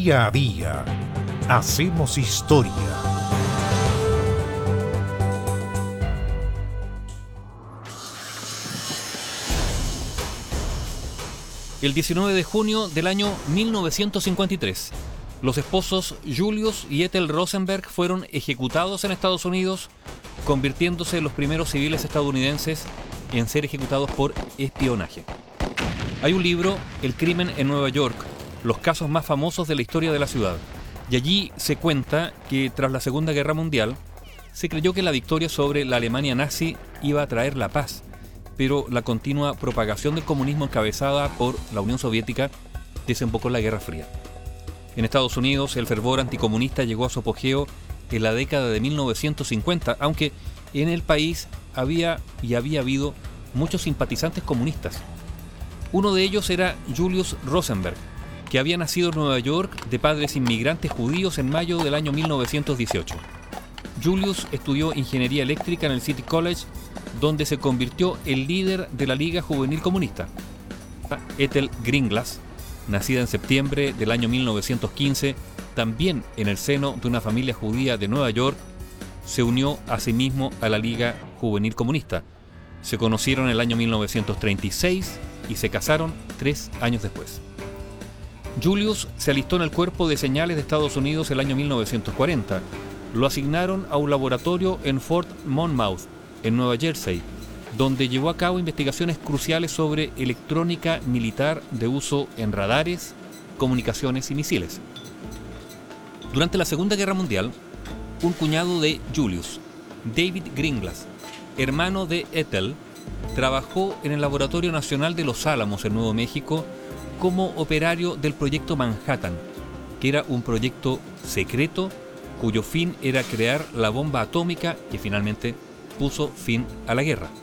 Día a día hacemos historia. El 19 de junio del año 1953, los esposos Julius y Ethel Rosenberg fueron ejecutados en Estados Unidos, convirtiéndose en los primeros civiles estadounidenses en ser ejecutados por espionaje. Hay un libro, El crimen en Nueva York, los casos más famosos de la historia de la ciudad, y allí se cuenta que tras la Segunda Guerra Mundial se creyó que la victoria sobre la Alemania nazi iba a traer la paz, pero la continua propagación del comunismo encabezada por la Unión Soviética desembocó en la Guerra Fría. En Estados Unidos, el fervor anticomunista llegó a su apogeo en la década de 1950, aunque en el país había habido muchos simpatizantes comunistas. Uno de ellos era Julius Rosenberg, que había nacido en Nueva York de padres inmigrantes judíos en mayo del año 1918. Julius estudió ingeniería eléctrica en el City College, donde se convirtió en líder de la Liga Juvenil Comunista. Ethel Greenglass, nacida en septiembre del año 1915, también en el seno de una familia judía de Nueva York, se unió asimismo a la Liga Juvenil Comunista. Se conocieron en el año 1936 y se casaron 3 años después. Julius se alistó en el Cuerpo de Señales de Estados Unidos el año 1940. Lo asignaron a un laboratorio en Fort Monmouth, en Nueva Jersey, donde llevó a cabo investigaciones cruciales sobre electrónica militar de uso en radares, comunicaciones y misiles. Durante la Segunda Guerra Mundial, un cuñado de Julius, David Greenglass, hermano de Ethel, trabajó en el Laboratorio Nacional de Los Álamos en Nuevo México como operario del Proyecto Manhattan, que era un proyecto secreto cuyo fin era crear la bomba atómica que finalmente puso fin a la guerra.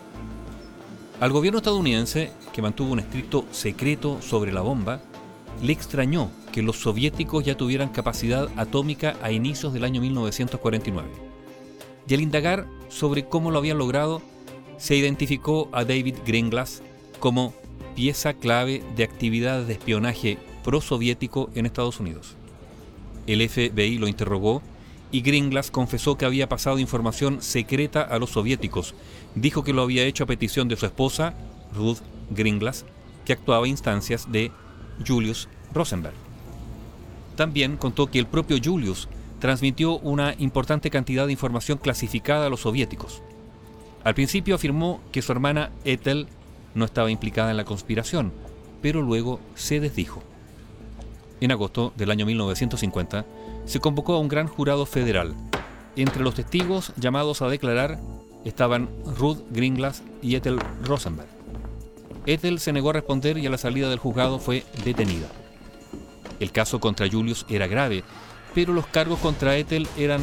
Al gobierno estadounidense, que mantuvo un estricto secreto sobre la bomba, le extrañó que los soviéticos ya tuvieran capacidad atómica a inicios del año 1949. Y al indagar sobre cómo lo habían logrado, se identificó a David Greenglass como pieza clave de actividades de espionaje prosoviético en Estados Unidos. El FBI lo interrogó y Greenglass confesó que había pasado información secreta a los soviéticos. Dijo que lo había hecho a petición de su esposa, Ruth Greenglass, que actuaba a instancias de Julius Rosenberg. También contó que el propio Julius transmitió una importante cantidad de información clasificada a los soviéticos. Al principio afirmó que su hermana Ethel no estaba implicada en la conspiración, pero luego se desdijo. En agosto del año 1950 se convocó a un gran jurado federal. Entre los testigos llamados a declarar estaban Ruth Greenglass y Ethel Rosenberg. Ethel se negó a responder y a la salida del juzgado fue detenida. El caso contra Julius era grave, pero los cargos contra Ethel eran